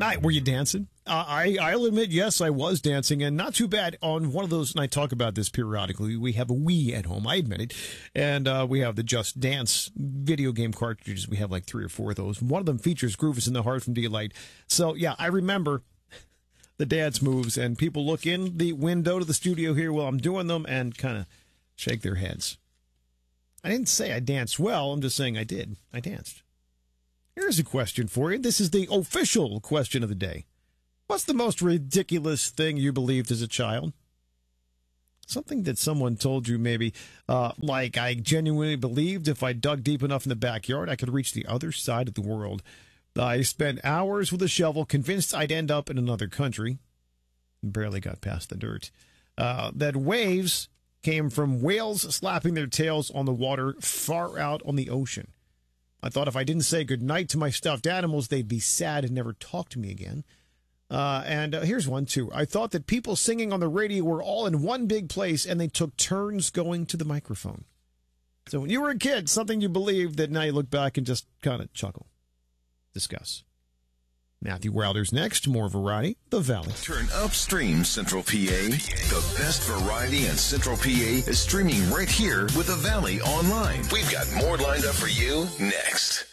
Were you dancing? I'll admit, yes, I was dancing, and not too bad on one of those, and I talk about this periodically. We have a Wii at home, I admit it, and we have the Just Dance video game cartridges. We have like 3 or 4 of those. One of them features Groove Is in the Heart from Delight. So, yeah, I remember the dance moves, and people look in the window to the studio here while I'm doing them and kind of shake their heads. I didn't say I danced well. I'm just saying I did. I danced. Here's a question for you. This is the official question of the day. What's the most ridiculous thing you believed as a child? Something that someone told you maybe, like I genuinely believed if I dug deep enough in the backyard, I could reach the other side of the world. I spent hours with a shovel, convinced I'd end up in another country. Barely got past the dirt. That waves came from whales slapping their tails on the water far out on the ocean. I thought if I didn't say goodnight to my stuffed animals, they'd be sad and never talk to me again. And here's one, too. I thought that people singing on the radio were all in one big place, and they took turns going to the microphone. So when you were a kid, something you believed that now you look back and just kind of chuckle. Discuss. Matthew Wilder's next. More variety. The Valley. Turn upstream, Central PA. The best variety in Central PA is streaming right here with The Valley online. We've got more lined up for you next.